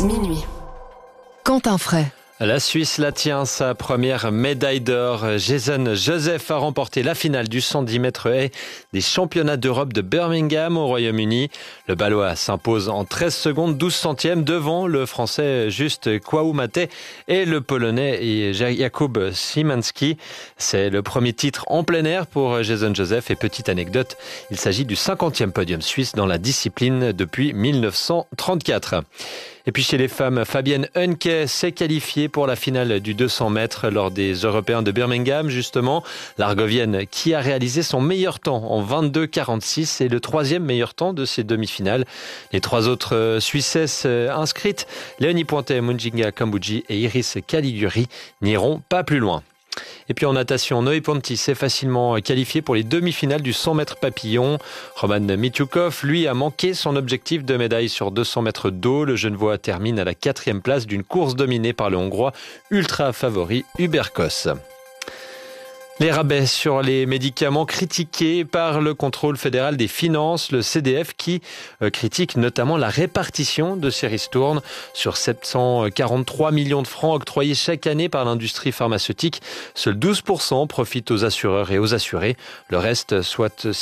Minuit. Quentin Fray. La Suisse la tient, sa première médaille d'or. Jason Joseph a remporté la finale du 110 mètres haies des championnats d'Europe de Birmingham au Royaume-Uni. Le Balois s'impose en 13 secondes 12 centièmes devant le Français Just Kouamate et le Polonais Jakub Szymanski. C'est le premier titre en plein air pour Jason Joseph. Et petite anecdote, il s'agit du 50e podium suisse dans la discipline depuis 1934. Et puis chez les femmes, Fabienne Hunke s'est qualifiée pour la finale du 200 mètres lors des Européens de Birmingham, justement. L'Argovienne qui a réalisé son meilleur temps en 22,46 et le troisième meilleur temps de ses demi-finales. Les trois autres Suissesses inscrites, Léonie Pointet, Munjinga Kambuji et Iris Caliguri, n'iront pas plus loin. Et puis en natation, Noé Ponti s'est facilement qualifié pour les demi-finales du 100 mètres papillon. Roman Michukov, lui, a manqué son objectif de médaille sur 200 mètres d'eau. Le Genevois termine à la 4e place d'une course dominée par le Hongrois ultra favori Hubert Koss. Les rabais sur les médicaments critiqués par le contrôle fédéral des finances, le CDF, qui critique notamment la répartition de ces ristournes sur 743 millions de francs octroyés chaque année par l'industrie pharmaceutique. Seuls 12% profitent aux assureurs et aux assurés. Le reste, soit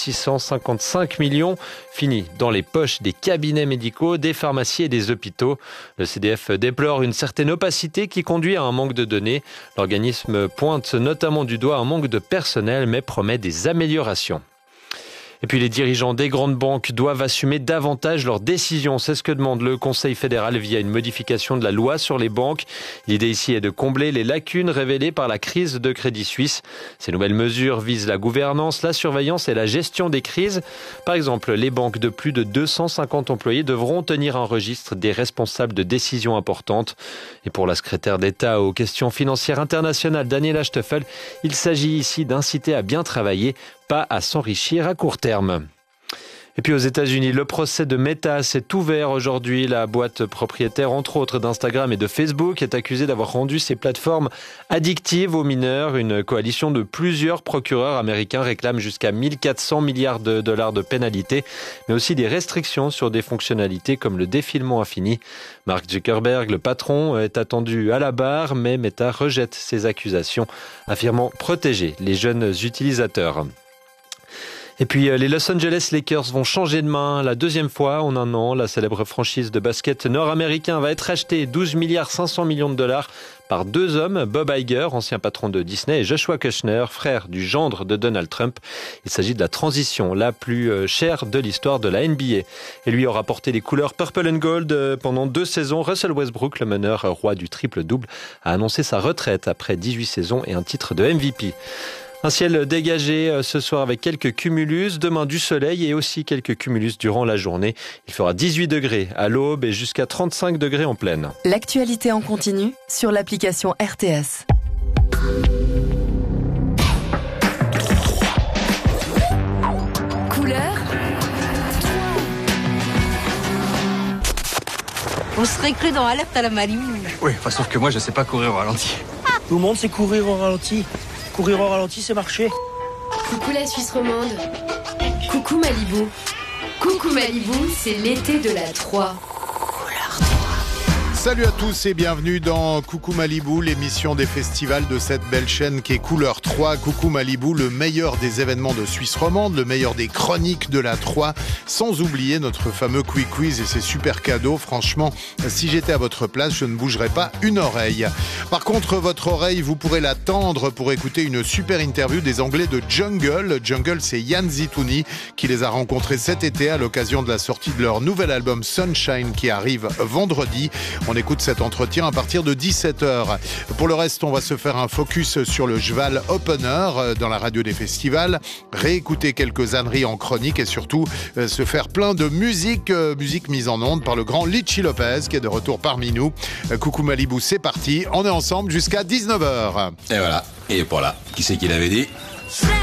655 millions, finit dans les poches des cabinets médicaux, des pharmacies et des hôpitaux. Le CDF déplore une certaine opacité qui conduit à un manque de données. L'organisme pointe notamment du doigt un manque de personnel, mais promet des améliorations. Et puis les dirigeants des grandes banques doivent assumer davantage leurs décisions. C'est ce que demande le Conseil fédéral via une modification de la loi sur les banques. L'idée ici est de combler les lacunes révélées par la crise de Crédit Suisse. Ces nouvelles mesures visent la gouvernance, la surveillance et la gestion des crises. Par exemple, les banques de plus de 250 employés devront tenir un registre des responsables de décisions importantes. Et pour la secrétaire d'État aux questions financières internationales, Daniela Stoffel, il s'agit ici d'inciter à bien travailler, pas à s'enrichir à court terme. Et puis aux États-Unis, le procès de Meta s'est ouvert aujourd'hui. La boîte propriétaire, entre autres, d'Instagram et de Facebook est accusée d'avoir rendu ses plateformes addictives aux mineurs. Une coalition de plusieurs procureurs américains réclame jusqu'à 1400 milliards de dollars de pénalités, mais aussi des restrictions sur des fonctionnalités comme le défilement infini. Mark Zuckerberg, le patron, est attendu à la barre, mais Meta rejette ces accusations, affirmant protéger les jeunes utilisateurs. Et puis les Los Angeles Lakers vont changer de main la deuxième fois en un an. La célèbre franchise de basket nord-américain va être achetée 12 milliards 500 millions de dollars par deux hommes, Bob Iger, ancien patron de Disney, et Joshua Kushner, frère du gendre de Donald Trump. Il s'agit de la transition la plus chère de l'histoire de la NBA. Et lui aura porté les couleurs Purple and Gold pendant 2 saisons. Russell Westbrook, le meneur roi du triple-double, a annoncé sa retraite après 18 saisons et un titre de MVP. Un ciel dégagé ce soir avec quelques cumulus, demain du soleil et aussi quelques cumulus durant la journée. Il fera 18 degrés à l'aube et jusqu'à 35 degrés en pleine. L'actualité en continu sur l'application RTS. Couleur. On serait cru dans Alerte à la Malibu. Oui, enfin, sauf que moi, je sais pas courir au ralenti. Tout le monde sait courir au ralenti. Courir au ralenti, c'est marcher. Coucou la Suisse romande. Coucou Malibu. Coucou Malibu, c'est l'été de la 3. Salut à tous et bienvenue dans Coucou Malibu, l'émission des festivals de cette belle chaîne qui est Couleur 3. Coucou Malibu, le meilleur des événements de Suisse romande, le meilleur des chroniques de la 3, sans oublier notre fameux Quick Quiz et ses super cadeaux. Franchement, si j'étais à votre place, je ne bougerais pas une oreille. Par contre, votre oreille, vous pourrez la tendre pour écouter une super interview des Anglais de Jungle. Jungle, c'est Yann Zitouni qui les a rencontrés cet été à l'occasion de la sortie de leur nouvel album Sunshine qui arrive vendredi. On écoute cet entretien à partir de 17h. Pour le reste, on va se faire un focus sur le Jval Opener dans la radio des festivals, réécouter quelques âneries en chronique et surtout se faire plein de musique mise en onde par le grand Litchi Lopez qui est de retour parmi nous. Coucou Malibu, c'est parti. On est ensemble jusqu'à 19h. Et voilà. Et voilà. Qui c'est qui l'avait dit ?